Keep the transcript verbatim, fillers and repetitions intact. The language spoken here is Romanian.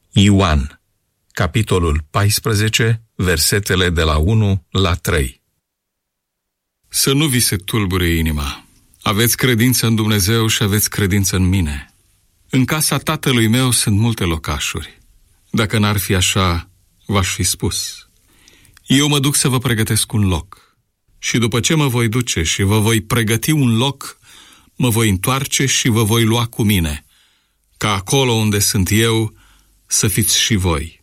Ioan, capitolul paisprezece, versetele de la unu la trei. Să nu vi se tulbure inima. Aveți credință în Dumnezeu și aveți credință în mine. În casa tatălui meu sunt multe locașuri. Dacă n-ar fi așa, v-aș fi spus. Eu mă duc să vă pregătesc un loc. Și după ce mă voi duce și vă voi pregăti un loc, mă voi întoarce și vă voi lua cu mine, ca acolo unde sunt eu să fiți și voi.